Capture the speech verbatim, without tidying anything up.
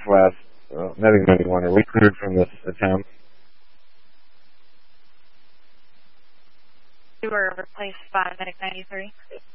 Northwest, uh, Medic ninety-one. Are we cleared from this attempt? You were replaced by Medic ninety-three.